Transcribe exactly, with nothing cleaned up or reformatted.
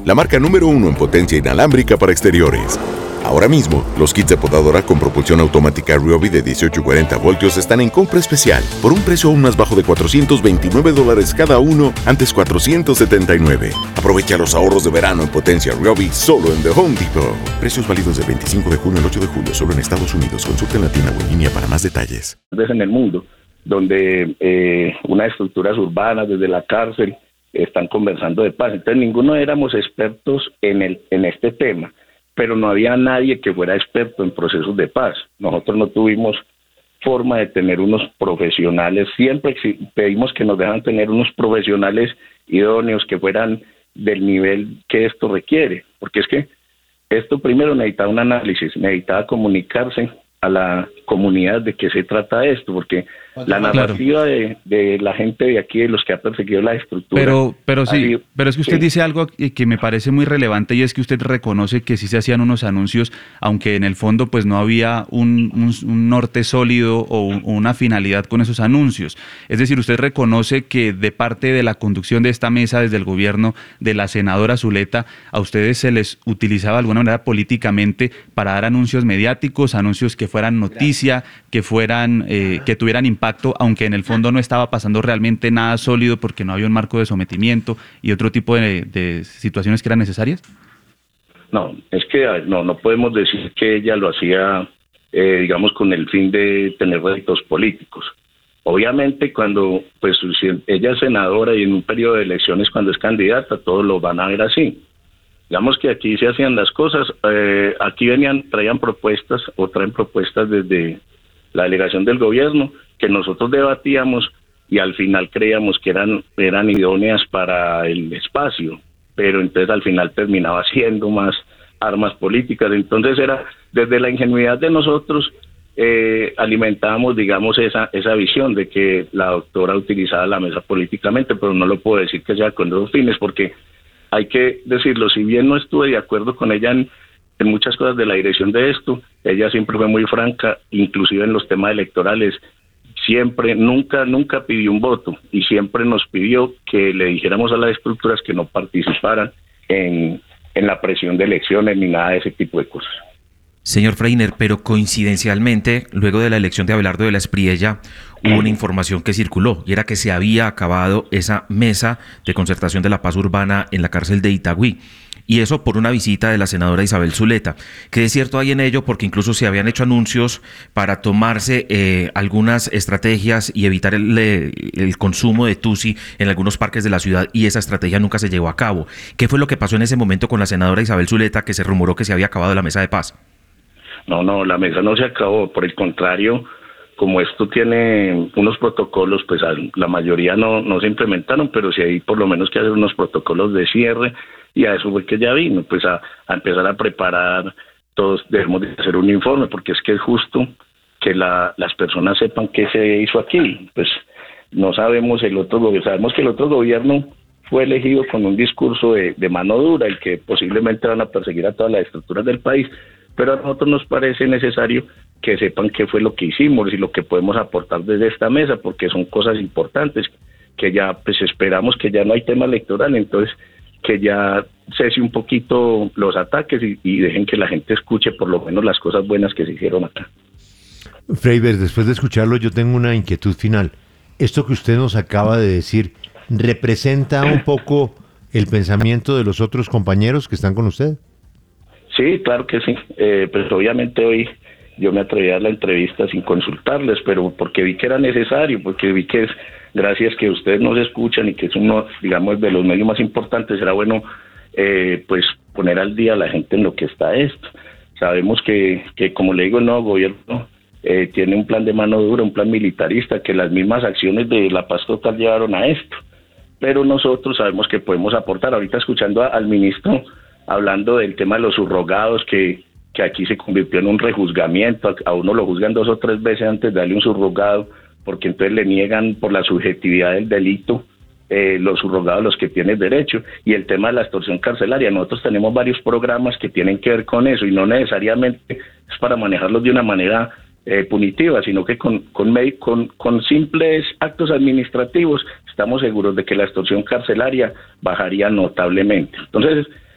la marca número uno en potencia inalámbrica para exteriores. Ahora mismo, los kits de podadora con propulsión automática Ryobi de dieciocho y cuarenta voltios están en compra especial por un precio aún más bajo de cuatrocientos veintinueve dólares cada uno, antes cuatrocientos setenta y nueve. Aprovecha los ahorros de verano en potencia Ryobi solo en The Home Depot. Precios válidos del veinticinco de junio al ocho de julio solo en Estados Unidos. Consulta en la tienda o en línea para más detalles. En el mundo, donde eh, unas estructuras urbanas desde la cárcel están conversando de paz. Entonces ninguno éramos expertos en el en este tema, pero no había nadie que fuera experto en procesos de paz. Nosotros no tuvimos forma de tener unos profesionales, siempre pedimos que nos dejan tener unos profesionales idóneos que fueran del nivel que esto requiere, porque es que esto primero necesitaba un análisis, necesitaba comunicarse a la comunidad de qué se trata esto, porque la narrativa claro. de, de la gente de aquí, de los que ha perseguido la estructura... Pero pero sí, sido, pero es que usted sí. dice algo que me parece muy relevante, y es que usted reconoce que sí se hacían unos anuncios, aunque en el fondo pues no había un, un, un norte sólido o un, una finalidad con esos anuncios. Es decir, usted reconoce que de parte de la conducción de esta mesa, desde el gobierno de la senadora Zuleta, a ustedes se les utilizaba de alguna manera políticamente para dar anuncios mediáticos, anuncios que fueran noticia, que fueran eh, que tuvieran impacto, aunque en el fondo no estaba pasando realmente nada sólido porque no había un marco de sometimiento y otro tipo de, de situaciones que eran necesarias? No, es que no, no podemos decir que ella lo hacía, eh, digamos, con el fin de tener réditos políticos. Obviamente cuando pues ella es senadora y en un periodo de elecciones cuando es candidata, todos lo van a ver así. Digamos que aquí se hacían las cosas, eh, aquí venían, traían propuestas o traen propuestas desde la delegación del gobierno que nosotros debatíamos y al final creíamos que eran, eran idóneas para el espacio, pero entonces al final terminaba siendo más armas políticas. Entonces era desde la ingenuidad de nosotros eh, alimentábamos, digamos, esa, esa visión de que la doctora utilizaba la mesa políticamente, pero no lo puedo decir que sea con esos fines, porque hay que decirlo, si bien no estuve de acuerdo con ella en, en muchas cosas de la dirección de esto, ella siempre fue muy franca, inclusive en los temas electorales, siempre, nunca, nunca pidió un voto y siempre nos pidió que le dijéramos a las estructuras que no participaran en, en la presión de elecciones ni nada de ese tipo de cosas. Señor Freiner, pero coincidencialmente, luego de la elección de Abelardo de la Espriella, hubo una información que circuló, y era que se había acabado esa mesa de concertación de la paz urbana en la cárcel de Itagüí, y eso por una visita de la senadora Isabel Zuleta. ¿Qué de cierto hay en ello? Porque incluso se habían hecho anuncios para tomarse eh, algunas estrategias y evitar el, el consumo de tusi en algunos parques de la ciudad, y esa estrategia nunca se llevó a cabo. ¿Qué fue lo que pasó en ese momento con la senadora Isabel Zuleta, que se rumoró que se había acabado la mesa de paz? No, no, la mesa no se acabó, por el contrario, como esto tiene unos protocolos, pues la mayoría no, no se implementaron, pero sí hay por lo menos que hacer unos protocolos de cierre, y a eso fue que ya vino, pues a, a empezar a preparar, todos debemos de hacer un informe, porque es que es justo que la, las personas sepan qué se hizo aquí. Pues no sabemos el otro gobierno, sabemos que el otro gobierno fue elegido con un discurso de, de mano dura, el que posiblemente van a perseguir a todas las estructuras del país, pero a nosotros nos parece necesario que sepan qué fue lo que hicimos y lo que podemos aportar desde esta mesa, porque son cosas importantes, que ya pues esperamos que ya no hay tema electoral, entonces que ya cese un poquito los ataques y, y dejen que la gente escuche por lo menos las cosas buenas que se hicieron acá. Freiber, después de escucharlo yo tengo una inquietud final. Esto que usted nos acaba de decir, ¿representa un poco el pensamiento de los otros compañeros que están con usted? Sí, claro que sí. Eh, pues obviamente hoy yo me atreví a dar la entrevista sin consultarles, pero porque vi que era necesario, porque vi que es, gracias que ustedes nos escuchan y que es uno, digamos, de los medios más importantes, era bueno eh, pues poner al día a la gente en lo que está esto. Sabemos que, que como le digo, el nuevo gobierno eh, tiene un plan de mano dura, un plan militarista, que las mismas acciones de la paz total llevaron a esto, pero nosotros sabemos que podemos aportar. Ahorita escuchando a, al ministro hablando del tema de los subrogados, que, que aquí se convirtió en un rejuzgamiento, a, a uno lo juzgan dos o tres veces antes de darle un subrogado, porque entonces le niegan por la subjetividad del delito eh, los subrogados los que tienen derecho, y el tema de la extorsión carcelaria. Nosotros tenemos varios programas que tienen que ver con eso, y no necesariamente es para manejarlos de una manera eh, punitiva, sino que con, con, con, con simples actos administrativos estamos seguros de que la extorsión carcelaria bajaría notablemente. Entonces,